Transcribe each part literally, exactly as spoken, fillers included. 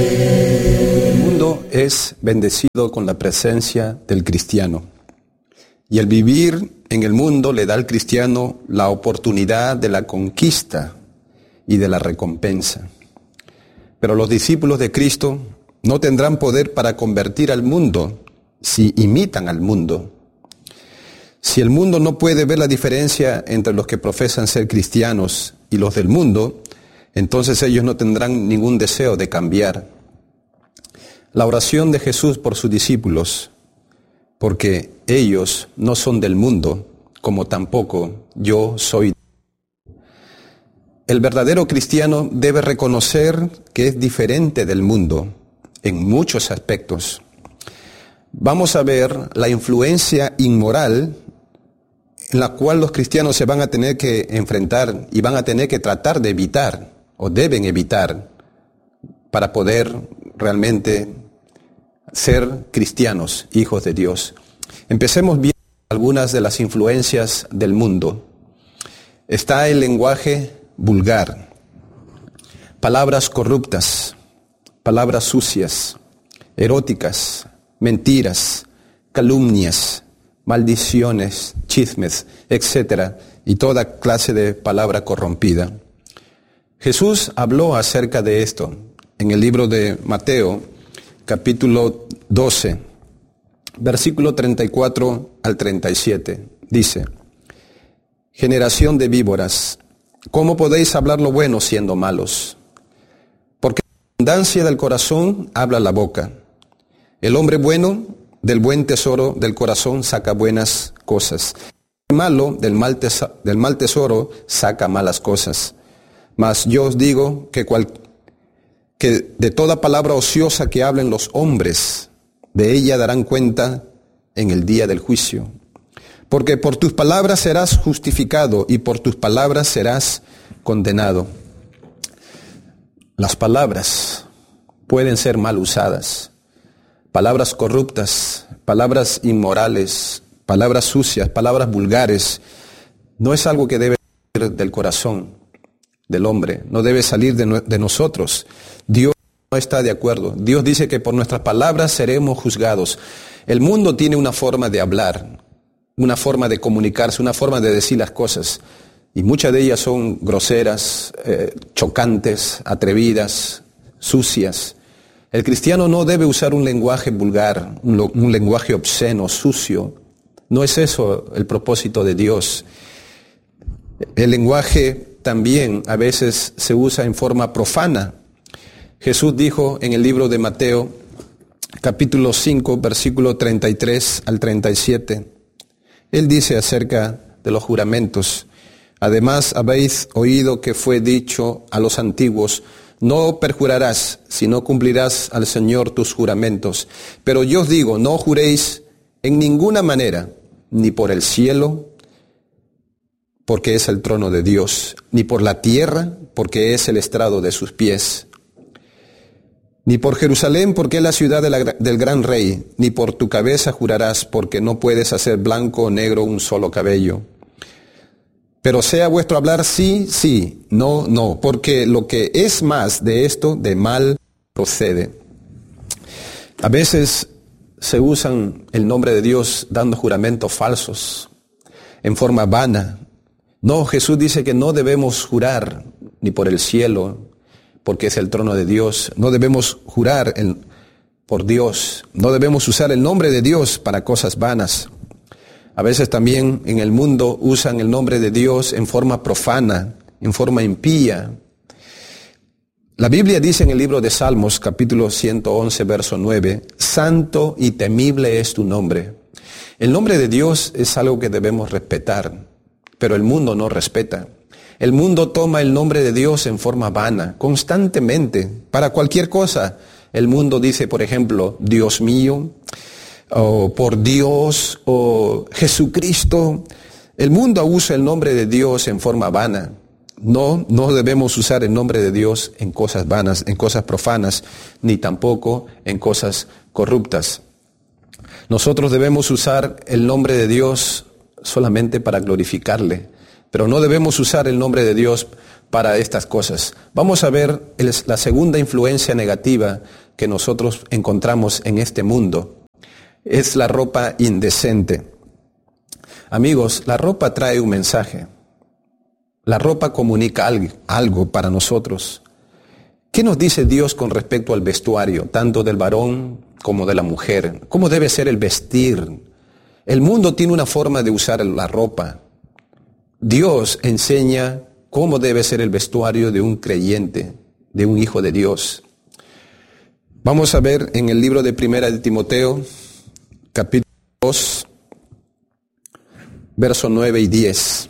El mundo es bendecido con la presencia del cristiano. Y el vivir en el mundo le da al cristiano la oportunidad de la conquista y de la recompensa. Pero los discípulos de Cristo no tendrán poder para convertir al mundo si imitan al mundo. Si el mundo no puede ver la diferencia entre los que profesan ser cristianos y los del mundo, entonces ellos no tendrán ningún deseo de cambiar. La oración de Jesús por sus discípulos, porque ellos no son del mundo, como tampoco yo soy. El verdadero cristiano debe reconocer que es diferente del mundo en muchos aspectos. Vamos a ver la influencia inmoral en la cual los cristianos se van a tener que enfrentar y van a tener que tratar de evitar, o deben evitar, para poder realmente ser cristianos, hijos de Dios. Empecemos viendo algunas de las influencias del mundo. Está el lenguaje vulgar, palabras corruptas, palabras sucias, eróticas, mentiras, calumnias, maldiciones, chismes, etcétera, y toda clase de palabra corrompida. Jesús habló acerca de esto en el libro de Mateo, capítulo doce, versículo treinta y cuatro al treinta y siete. Dice: generación de víboras, ¿cómo podéis hablar lo bueno siendo malos? Porque de la abundancia del corazón habla la boca. El hombre bueno del buen tesoro del corazón saca buenas cosas. El malo del mal, tes- del mal tesoro saca malas cosas. Mas yo os digo que, cual, que de toda palabra ociosa que hablen los hombres, de ella darán cuenta en el día del juicio. Porque por tus palabras serás justificado y por tus palabras serás condenado. Las palabras pueden ser mal usadas. Palabras corruptas, palabras inmorales, palabras sucias, palabras vulgares, no es algo que debe salir del corazón del hombre, no debe salir de, no, de nosotros. Dios no está de acuerdo. Dios dice que por nuestras palabras seremos juzgados. El mundo tiene una forma de hablar, una forma de comunicarse, una forma de decir las cosas, y muchas de ellas son groseras, eh, chocantes, atrevidas, sucias. El cristiano no debe usar un lenguaje vulgar, un, un lenguaje obsceno, sucio. No es eso el propósito de Dios. El lenguaje también a veces se usa en forma profana. Jesús dijo en el libro de Mateo, capítulo cinco, versículo treinta y tres al treinta y siete. Él dice acerca de los juramentos: además habéis oído que fue dicho a los antiguos: no perjurarás, sino cumplirás al Señor tus juramentos. Pero yo os digo, no juréis en ninguna manera, ni por el cielo, porque es el trono de Dios, ni por la tierra, porque es el estrado de sus pies, ni por Jerusalén, porque es la ciudad de la, del gran rey, ni por tu cabeza jurarás, porque no puedes hacer blanco o negro un solo cabello. Pero sea vuestro hablar sí, sí, no, no, porque lo que es más de esto, de mal procede. A veces se usan el nombre de Dios dando juramentos falsos, en forma vana. No, Jesús dice que no debemos jurar ni por el cielo, porque es el trono de Dios. No debemos jurar en, por Dios. No debemos usar el nombre de Dios para cosas vanas. A veces también en el mundo usan el nombre de Dios en forma profana, en forma impía. La Biblia dice en el libro de Salmos, capítulo ciento once, verso nueve, santo y temible es tu nombre. El nombre de Dios es algo que debemos respetar, pero el mundo no respeta. El mundo toma el nombre de Dios en forma vana, constantemente, para cualquier cosa. El mundo dice, por ejemplo, Dios mío, o por Dios, o Jesucristo. El mundo usa el nombre de Dios en forma vana. No, no debemos usar el nombre de Dios en cosas vanas, en cosas profanas, ni tampoco en cosas corruptas. Nosotros debemos usar el nombre de Dios solamente para glorificarle, pero no debemos usar el nombre de Dios para estas cosas. Vamos a ver el, la segunda influencia negativa que nosotros encontramos en este mundo. Es la ropa indecente. Amigos, la ropa trae un mensaje. La ropa comunica algo, algo para nosotros. ¿Qué nos dice Dios con respecto al vestuario, tanto del varón como de la mujer? ¿Cómo debe ser el vestir? El mundo tiene una forma de usar la ropa. Dios enseña cómo debe ser el vestuario de un creyente, de un hijo de Dios. Vamos a ver en el libro de Primera de Timoteo, capítulo dos, versos nueve y diez.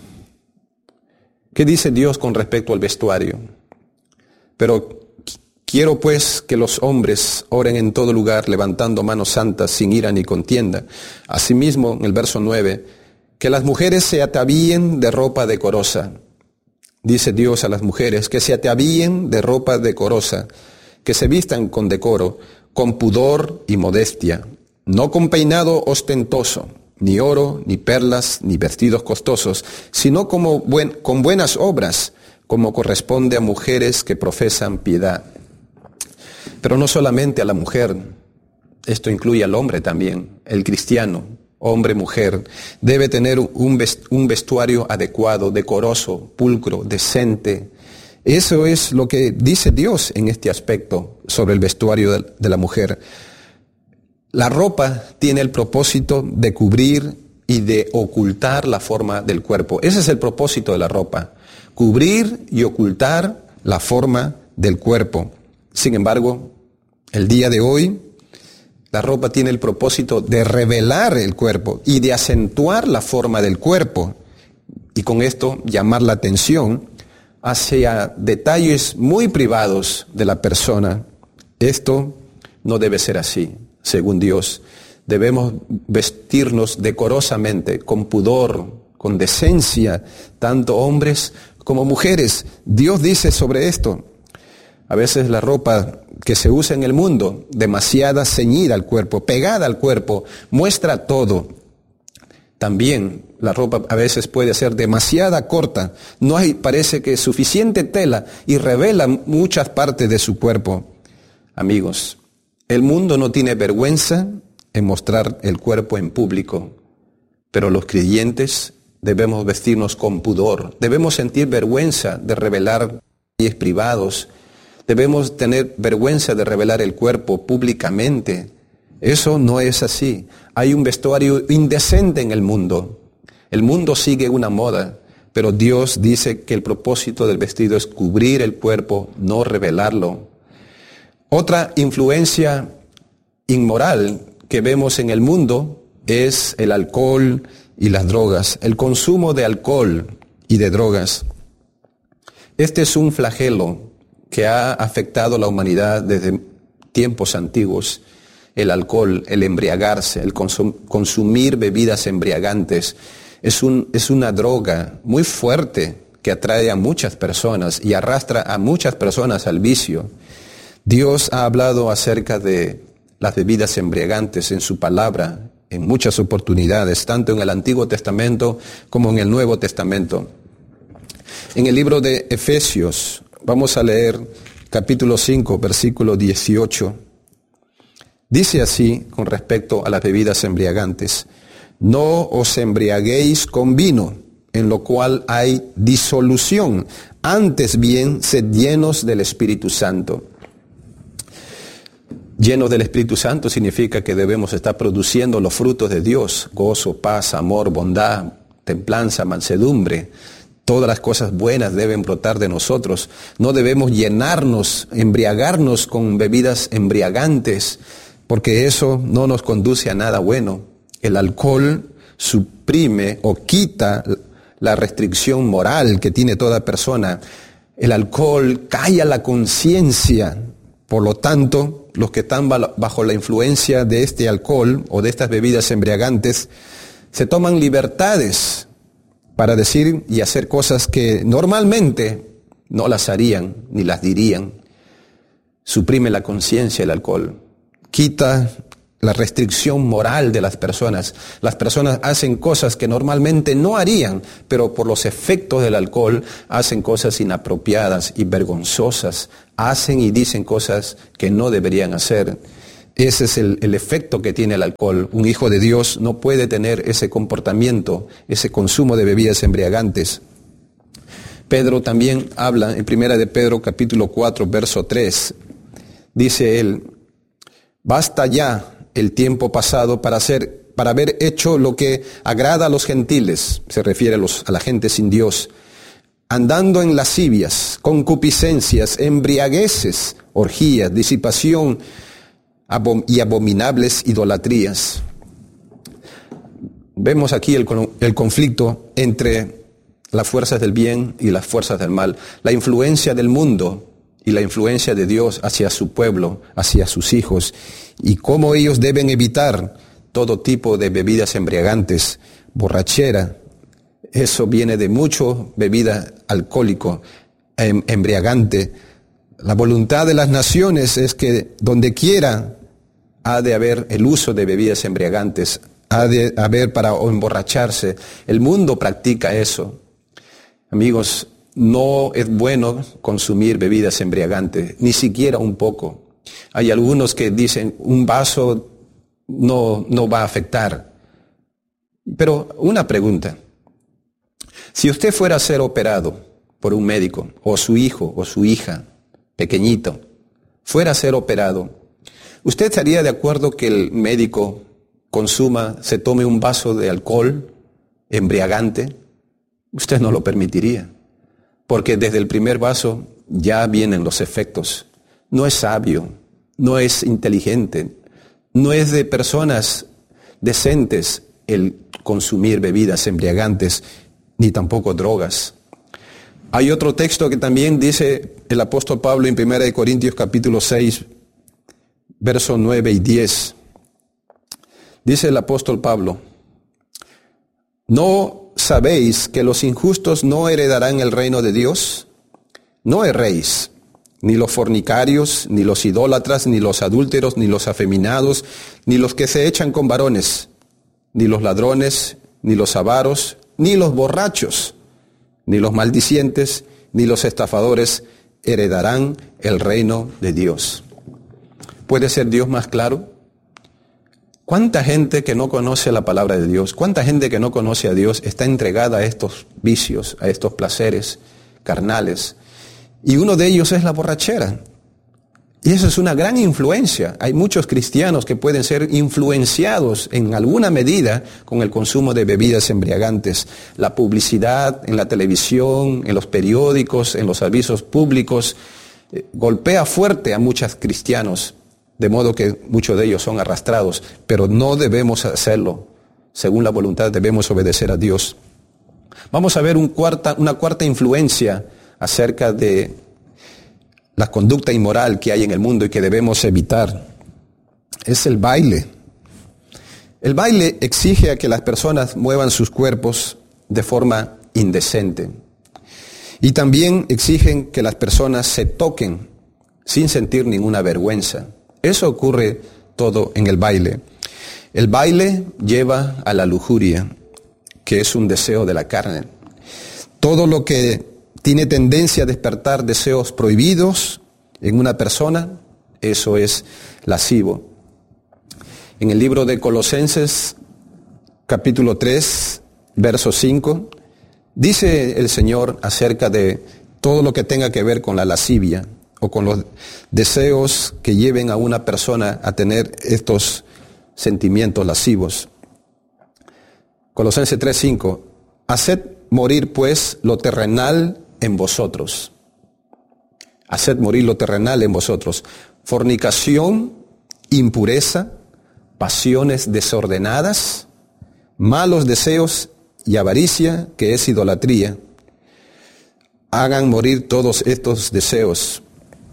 ¿Qué dice Dios con respecto al vestuario? Pero quiero pues que los hombres oren en todo lugar, levantando manos santas, sin ira ni contienda. Asimismo, en el verso nueve, que las mujeres se atavíen de ropa decorosa. Dice Dios a las mujeres, que se atavíen de ropa decorosa, que se vistan con decoro, con pudor y modestia, no con peinado ostentoso, ni oro, ni perlas, ni vestidos costosos, sino como buen, con buenas obras, como corresponde a mujeres que profesan piedad. Pero no solamente a la mujer, esto incluye al hombre también, el cristiano, hombre, mujer, debe tener un vestuario adecuado, decoroso, pulcro, decente. Eso es lo que dice Dios en este aspecto sobre el vestuario de la mujer. La ropa tiene el propósito de cubrir y de ocultar la forma del cuerpo. Ese es el propósito de la ropa, cubrir y ocultar la forma del cuerpo. Sin embargo, el día de hoy, la ropa tiene el propósito de revelar el cuerpo y de acentuar la forma del cuerpo, y con esto llamar la atención hacia detalles muy privados de la persona. Esto no debe ser así, según Dios. Debemos vestirnos decorosamente, con pudor, con decencia, tanto hombres como mujeres. Dios dice sobre esto. A veces la ropa que se usa en el mundo, demasiada ceñida al cuerpo, pegada al cuerpo, muestra todo. También la ropa a veces puede ser demasiada corta, no hay, parece que suficiente tela y revela muchas partes de su cuerpo. Amigos, el mundo no tiene vergüenza en mostrar el cuerpo en público, pero los creyentes debemos vestirnos con pudor, debemos sentir vergüenza de revelar detalles privados, debemos tener vergüenza de revelar el cuerpo públicamente. Eso no es así. Hay un vestuario indecente en el mundo. El mundo sigue una moda, pero Dios dice que el propósito del vestido es cubrir el cuerpo, no revelarlo. Otra influencia inmoral que vemos en el mundo es el alcohol y las drogas, el consumo de alcohol y de drogas. Este es un flagelo que ha afectado a la humanidad desde tiempos antiguos. El alcohol, el embriagarse, el consum- consumir bebidas embriagantes, es, un, es una droga muy fuerte que atrae a muchas personas y arrastra a muchas personas al vicio. Dios ha hablado acerca de las bebidas embriagantes en su palabra en muchas oportunidades, tanto en el Antiguo Testamento como en el Nuevo Testamento. En el libro de Efesios, vamos a leer capítulo cinco, versículo dieciocho. Dice así con respecto a las bebidas embriagantes: no os embriaguéis con vino, en lo cual hay disolución, antes bien sed llenos del Espíritu Santo. Llenos del Espíritu Santo significa que debemos estar produciendo los frutos de Dios: gozo, paz, amor, bondad, templanza, mansedumbre. Todas las cosas buenas deben brotar de nosotros. No debemos llenarnos, embriagarnos con bebidas embriagantes, porque eso no nos conduce a nada bueno. El alcohol suprime o quita la restricción moral que tiene toda persona. El alcohol calla la conciencia. Por lo tanto, los que están bajo la influencia de este alcohol o de estas bebidas embriagantes se toman libertades para decir y hacer cosas que normalmente no las harían ni las dirían. Suprime la conciencia el alcohol. Quita la restricción moral de las personas. Las personas hacen cosas que normalmente no harían, pero por los efectos del alcohol hacen cosas inapropiadas y vergonzosas. Hacen y dicen cosas que no deberían hacer. Ese es el, el efecto que tiene el alcohol. Un hijo de Dios no puede tener ese comportamiento, ese consumo de bebidas embriagantes. Pedro también habla en primera de Pedro capítulo cuatro, verso tres. Dice él: basta ya el tiempo pasado para hacer, para haber hecho lo que agrada a los gentiles, se refiere a, los, a la gente sin Dios, andando en lascivias, concupiscencias, embriagueces, orgías, disipación abom- y abominables idolatrías. Vemos aquí el, el conflicto entre las fuerzas del bien y las fuerzas del mal, la influencia del mundo y la influencia de Dios hacia su pueblo, hacia sus hijos, y cómo ellos deben evitar todo tipo de bebidas embriagantes, borrachera. Eso viene de mucho bebida alcohólico, em, embriagante. La voluntad de las naciones es que donde quiera ha de haber el uso de bebidas embriagantes, ha de haber para emborracharse. El mundo practica eso. Amigos, no es bueno consumir bebidas embriagantes, ni siquiera un poco. Hay algunos que dicen un vaso no, no va a afectar. Pero una pregunta: si usted fuera a ser operado por un médico, o su hijo o su hija, pequeñito, fuera a ser operado, ¿usted estaría de acuerdo que el médico consuma, se tome un vaso de alcohol embriagante? Usted no lo permitiría, porque desde el primer vaso ya vienen los efectos. No es sabio, no es inteligente, no es de personas decentes el consumir bebidas embriagantes, ni tampoco drogas. Hay otro texto que también dice el apóstol Pablo en primera de Corintios capítulo seis, versos nueve y diez. Dice el apóstol Pablo: ¿no sabéis que los injustos no heredarán el reino de Dios? No erréis, ni los fornicarios, ni los idólatras, ni los adúlteros, ni los afeminados, ni los que se echan con varones, ni los ladrones, ni los avaros, ni los borrachos, ni los maldicientes, ni los estafadores heredarán el reino de Dios. ¿Puede ser Dios más claro? ¿Cuánta gente que no conoce la palabra de Dios, cuánta gente que no conoce a Dios está entregada a estos vicios, a estos placeres carnales? Y uno de ellos es la borrachera. Y eso es una gran influencia. Hay muchos cristianos que pueden ser influenciados en alguna medida con el consumo de bebidas embriagantes. La publicidad en la televisión, en los periódicos, en los avisos públicos, eh, golpea fuerte a muchos cristianos, de modo que muchos de ellos son arrastrados, pero no debemos hacerlo. Según la voluntad debemos obedecer a Dios. Vamos a ver un cuarta, una cuarta influencia acerca de la conducta inmoral que hay en el mundo y que debemos evitar. Es el baile. El baile exige a que las personas muevan sus cuerpos de forma indecente. Y también exigen que las personas se toquen sin sentir ninguna vergüenza. Eso ocurre todo en el baile. El baile lleva a la lujuria, que es un deseo de la carne. Todo lo que tiene tendencia a despertar deseos prohibidos en una persona, eso es lascivo. En el libro de Colosenses, capítulo tres, verso cinco, dice el Señor acerca de todo lo que tenga que ver con la lascivia o con los deseos que lleven a una persona a tener estos sentimientos lascivos. Colosenses tres cinco, haced morir pues lo terrenal en vosotros. Haced morir lo terrenal en vosotros. Fornicación, impureza, pasiones desordenadas, malos deseos y avaricia, que es idolatría. Hagan morir todos estos deseos.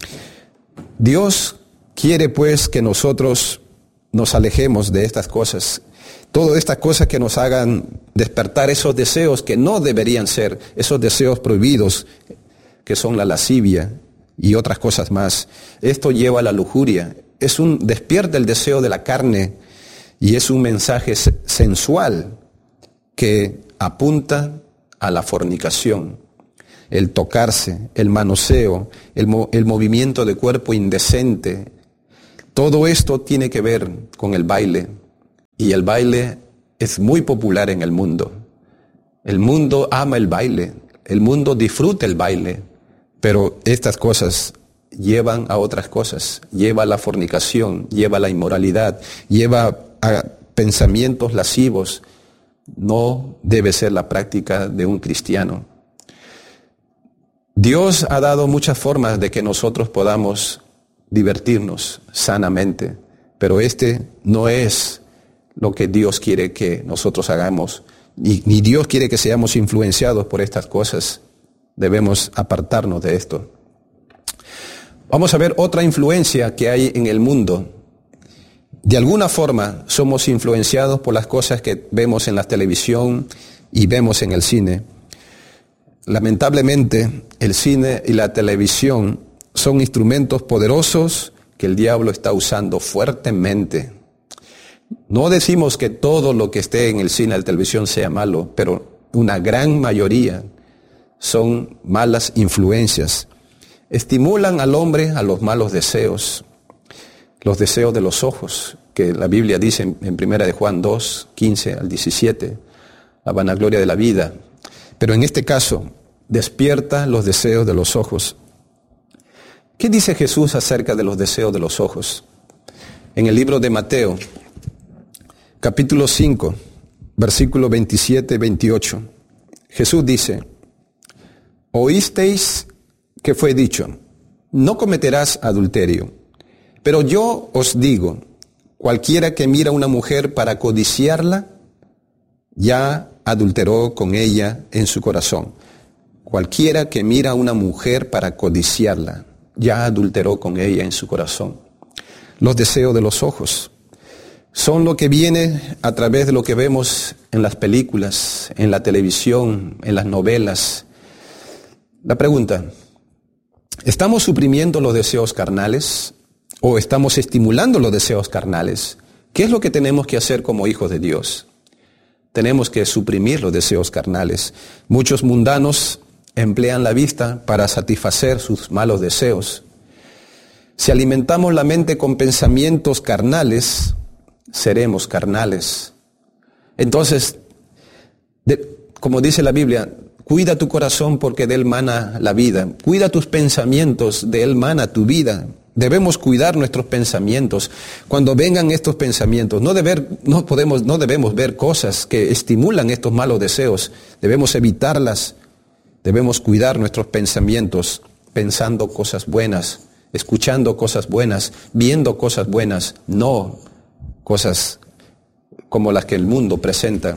Dios quiere pues que nosotros nos alejemos de estas cosas. Todas estas cosas que nos hagan despertar esos deseos que no deberían ser, esos deseos prohibidos, que son la lascivia y otras cosas más. Esto lleva a la lujuria. es un despierta el deseo de la carne y es un mensaje sensual que apunta a la fornicación, el tocarse, el manoseo, el, mo- el movimiento de cuerpo indecente. Todo esto tiene que ver con el baile, y el baile es muy popular en el mundo. El mundo ama el baile, el mundo disfruta el baile, pero estas cosas llevan a otras cosas, lleva a la fornicación, lleva a la inmoralidad, lleva a pensamientos lascivos. No debe ser la práctica de un cristiano. Dios ha dado muchas formas de que nosotros podamos divertirnos sanamente, pero este no es lo que Dios quiere que nosotros hagamos, ni, ni Dios quiere que seamos influenciados por estas cosas. Debemos apartarnos de esto. Vamos a ver otra influencia que hay en el mundo. De alguna forma somos influenciados por las cosas que vemos en la televisión y vemos en el cine. Lamentablemente, el cine y la televisión son instrumentos poderosos que el diablo está usando fuertemente. No decimos que todo lo que esté en el cine y la televisión sea malo, pero una gran mayoría son malas influencias. Estimulan al hombre a los malos deseos. Los deseos de los ojos, que la Biblia dice en, en primera de Juan dos, quince al diecisiete, la vanagloria de la vida. Pero en este caso, despierta los deseos de los ojos. ¿Qué dice Jesús acerca de los deseos de los ojos? En el libro de Mateo, capítulo cinco, versículo veintisiete y veintiocho, Jesús dice: oísteis que fue dicho, no cometerás adulterio. Pero yo os digo, cualquiera que mira a una mujer para codiciarla, ya adulteró con ella en su corazón. Cualquiera que mira a una mujer para codiciarla, ya adulteró con ella en su corazón. Los deseos de los ojos son lo que viene a través de lo que vemos en las películas, en la televisión, en las novelas. La pregunta: ¿estamos suprimiendo los deseos carnales o estamos estimulando los deseos carnales? ¿Qué es lo que tenemos que hacer como hijos de Dios? Tenemos que suprimir los deseos carnales. Muchos mundanos emplean la vista para satisfacer sus malos deseos. Si alimentamos la mente con pensamientos carnales, seremos carnales. Entonces, de, como dice la Biblia, cuida tu corazón porque de él mana la vida. Cuida tus pensamientos, de él mana tu vida. Debemos cuidar nuestros pensamientos. Cuando vengan estos pensamientos, no, deber, no, podemos, no debemos ver cosas que estimulan estos malos deseos. Debemos evitarlas. Debemos cuidar nuestros pensamientos pensando cosas buenas, escuchando cosas buenas, viendo cosas buenas, no cosas como las que el mundo presenta.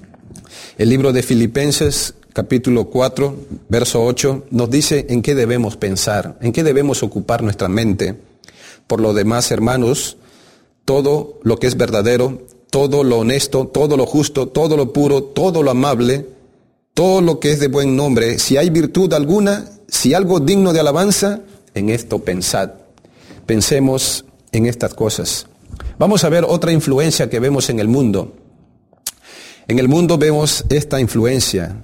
El libro de Filipenses, capítulo cuatro, verso ocho, nos dice en qué debemos pensar, en qué debemos ocupar nuestra mente. Por lo demás, hermanos, todo lo que es verdadero, todo lo honesto, todo lo justo, todo lo puro, todo lo amable, todo lo que es de buen nombre, si hay virtud alguna, si algo digno de alabanza, en esto pensad. Pensemos en estas cosas. Vamos a ver otra influencia que vemos en el mundo. En el mundo vemos esta influencia,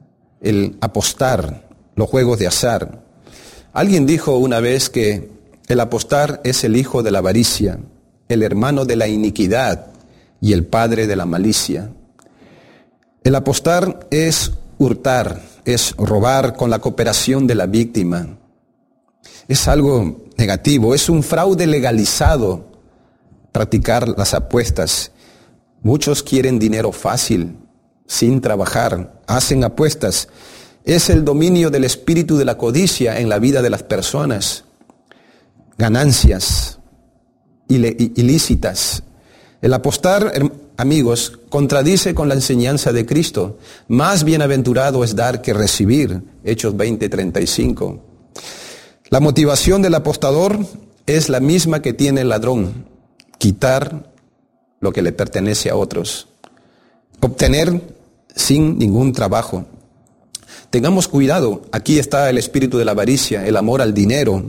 el apostar, los juegos de azar. Alguien dijo una vez que el apostar es el hijo de la avaricia, el hermano de la iniquidad y el padre de la malicia. El apostar es hurtar, es robar con la cooperación de la víctima. Es algo negativo, es un fraude legalizado practicar las apuestas. Muchos quieren dinero fácil, sin trabajar, hacen apuestas. Es el dominio del espíritu de la codicia en la vida de las personas. Ganancias ilícitas. El apostar, amigos, contradice con la enseñanza de Cristo. Más bienaventurado es dar que recibir. Hechos veinte, treinta y cinco. La motivación del apostador es la misma que tiene el ladrón: quitar lo que le pertenece a otros, obtener sin ningún trabajo. Tengamos cuidado, aquí está el espíritu de la avaricia, el amor al dinero,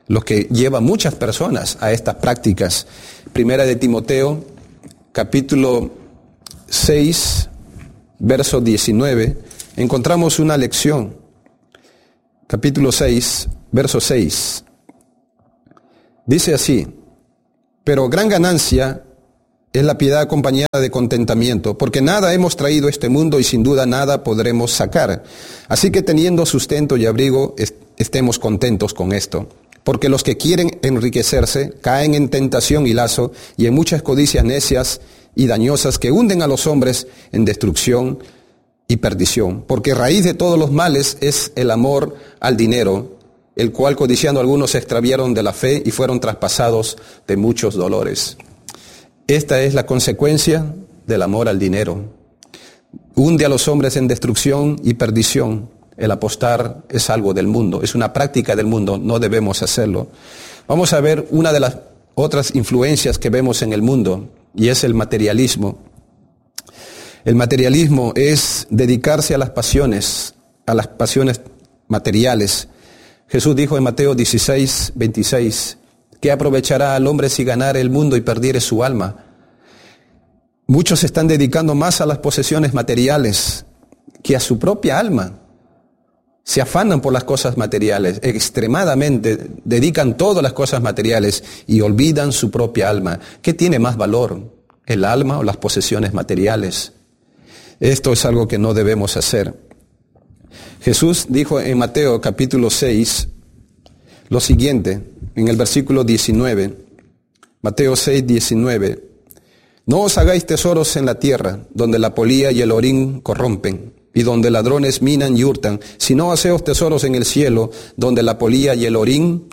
lo que lleva a muchas personas a estas prácticas. Primera de Timoteo, capítulo seis, verso diecinueve, encontramos una lección. Capítulo seis, verso seis. Dice así: pero gran ganancia es la piedad acompañada de contentamiento, porque nada hemos traído a este mundo y sin duda nada podremos sacar. Así que teniendo sustento y abrigo, est- estemos contentos con esto. Porque los que quieren enriquecerse caen en tentación y lazo y en muchas codicias necias y dañosas que hunden a los hombres en destrucción y perdición. Porque raíz de todos los males es el amor al dinero, el cual codiciando algunos se extraviaron de la fe y fueron traspasados de muchos dolores. Esta es la consecuencia del amor al dinero. Hunde a los hombres en destrucción y perdición. El apostar es algo del mundo, es una práctica del mundo, no debemos hacerlo. Vamos a ver una de las otras influencias que vemos en el mundo, y es el materialismo. El materialismo es dedicarse a las pasiones, a las pasiones materiales. Jesús dijo en Mateo dieciséis, veintiséis, ¿qué aprovechará al hombre si ganare el mundo y perdiere su alma? Muchos se están dedicando más a las posesiones materiales que a su propia alma. Se afanan por las cosas materiales, extremadamente dedican todas las cosas materiales y olvidan su propia alma. ¿Qué tiene más valor, el alma o las posesiones materiales? Esto es algo que no debemos hacer. Jesús dijo en Mateo capítulo seis lo siguiente, en el versículo diecinueve, Mateo seis, diecinueve, no os hagáis tesoros en la tierra, donde la polía y el orín corrompen, y donde ladrones minan y hurtan, sino haceos tesoros en el cielo, donde la polía y el orín,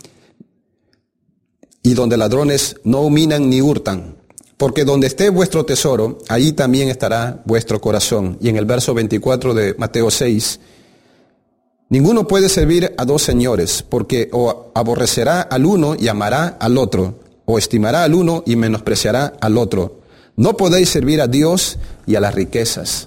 y donde ladrones no minan ni hurtan. Porque donde esté vuestro tesoro, allí también estará vuestro corazón. Y en el verso veinticuatro de Mateo seis, ninguno puede servir a dos señores, porque o aborrecerá al uno y amará al otro, o estimará al uno y menospreciará al otro. No podéis servir a Dios y a las riquezas.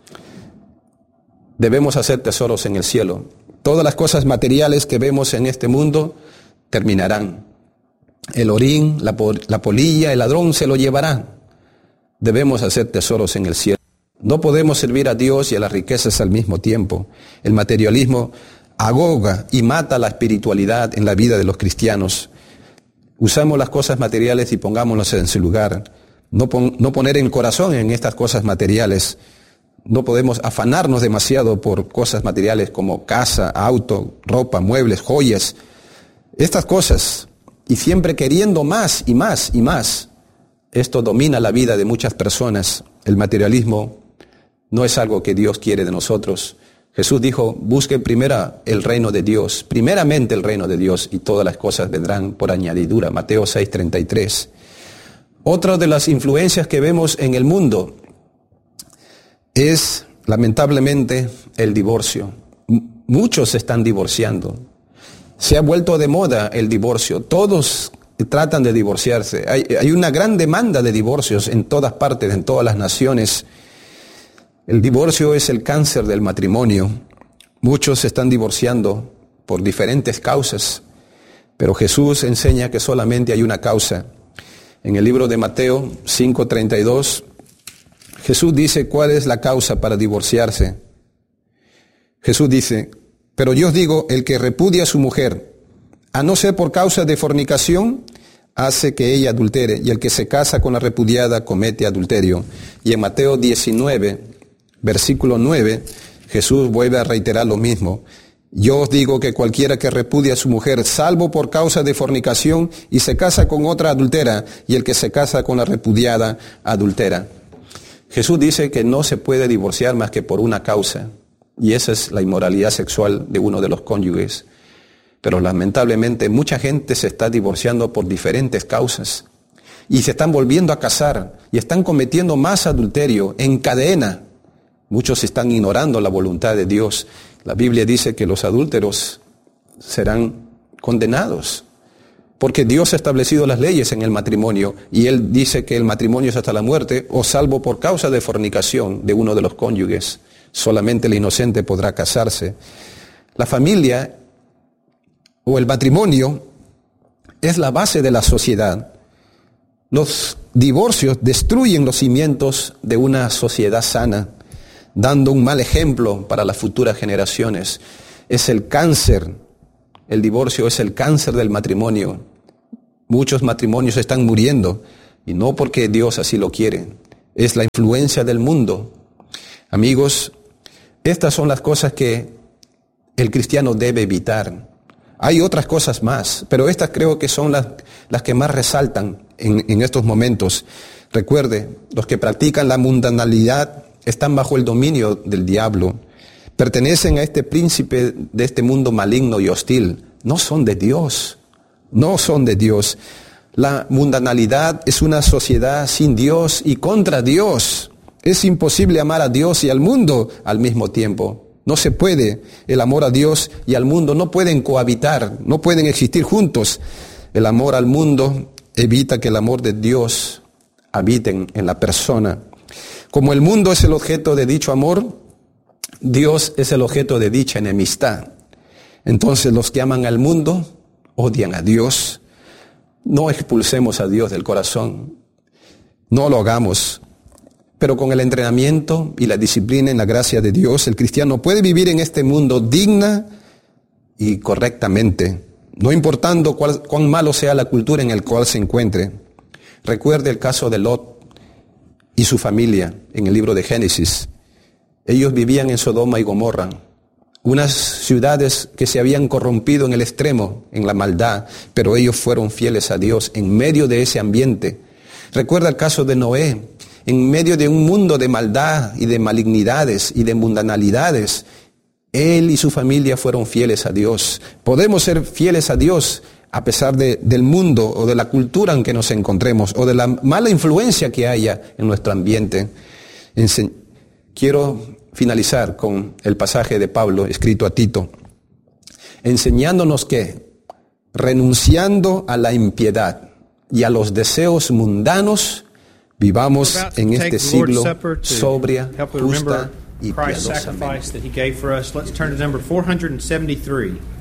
Debemos hacer tesoros en el cielo. Todas las cosas materiales que vemos en este mundo terminarán. El orín, la, la polilla, el ladrón se lo llevarán. Debemos hacer tesoros en el cielo. No podemos servir a Dios y a las riquezas al mismo tiempo. El materialismo ahoga y mata la espiritualidad en la vida de los cristianos. Usamos las cosas materiales y pongámoslas en su lugar. No, pon, no poner el corazón en estas cosas materiales. No podemos afanarnos demasiado por cosas materiales como casa, auto, ropa, muebles, joyas. Estas cosas, y siempre queriendo más y más y más. Esto domina la vida de muchas personas. El materialismo no es algo que Dios quiere de nosotros. Jesús dijo, busquen primero el reino de Dios, primeramente el reino de Dios, y todas las cosas vendrán por añadidura. Mateo seis, treinta y tres. Otra de las influencias que vemos en el mundo es, lamentablemente, el divorcio. M- muchos se están divorciando. Se ha vuelto de moda el divorcio. Todos tratan de divorciarse. Hay, hay una gran demanda de divorcios en todas partes, en todas las naciones. El divorcio es el cáncer del matrimonio. Muchos se están divorciando por diferentes causas, pero Jesús enseña que solamente hay una causa. En el libro de Mateo cinco, treinta y dos, Jesús dice cuál es la causa para divorciarse. Jesús dice, pero yo os digo, el que repudia a su mujer, a no ser por causa de fornicación, hace que ella adultere, y el que se casa con la repudiada comete adulterio. Y en Mateo diecinueve, versículo nueve, Jesús vuelve a reiterar lo mismo. Yo os digo que cualquiera que repudia a su mujer, salvo por causa de fornicación, y se casa con otra adultera, y el que se casa con la repudiada adultera. Jesús dice que no se puede divorciar más que por una causa, y esa es la inmoralidad sexual de uno de los cónyuges. Pero lamentablemente mucha gente se está divorciando por diferentes causas, y se están volviendo a casar, y están cometiendo más adulterio en cadena. Muchos están ignorando la voluntad de Dios. La Biblia dice que los adúlteros serán condenados, porque Dios ha establecido las leyes en el matrimonio, y Él dice que el matrimonio es hasta la muerte, o salvo por causa de fornicación de uno de los cónyuges. Solamente el inocente podrá casarse. La familia o el matrimonio es la base de la sociedad. Los divorcios destruyen los cimientos de una sociedad sana, dando un mal ejemplo para las futuras generaciones. Es el cáncer, el divorcio es el cáncer del matrimonio. Muchos matrimonios están muriendo, y no porque Dios así lo quiere, es la influencia del mundo. Amigos, estas son las cosas que el cristiano debe evitar. Hay otras cosas más, pero estas creo que son las, las que más resaltan en, en estos momentos. Recuerde, los que practican la mundanalidad están bajo el dominio del diablo. Pertenecen a este príncipe de este mundo maligno y hostil. No son de Dios. No son de Dios. La mundanalidad es una sociedad sin Dios y contra Dios. Es imposible amar a Dios y al mundo al mismo tiempo. No se puede. El amor a Dios y al mundo no pueden cohabitar, no pueden existir juntos. El amor al mundo evita que el amor de Dios habite en la persona. Como el mundo es el objeto de dicho amor, Dios es el objeto de dicha enemistad. Entonces los que aman al mundo odian a Dios. No expulsemos a Dios del corazón. No lo hagamos. Pero con el entrenamiento y la disciplina en la gracia de Dios, el cristiano puede vivir en este mundo digna y correctamente, no importando cuál, cuán malo sea la cultura en la cual se encuentre. Recuerde el caso de Lot y su familia en el libro de Génesis. Ellos vivían en Sodoma y Gomorra, unas ciudades que se habían corrompido en el extremo, en la maldad, pero ellos fueron fieles a Dios en medio de ese ambiente. Recuerda el caso de Noé. En medio de un mundo de maldad y de malignidades y de mundanalidades, él y su familia fueron fieles a Dios. Podemos ser fieles a Dios a pesar de, del mundo o de la cultura en que nos encontremos o de la mala influencia que haya en nuestro ambiente. Ense- Quiero finalizar con el pasaje de Pablo escrito a Tito, enseñándonos que, renunciando a la impiedad y a los deseos mundanos, vivamos en este siglo sobria, justa y piadosamente. Let's turn to number four hundred seventy-three.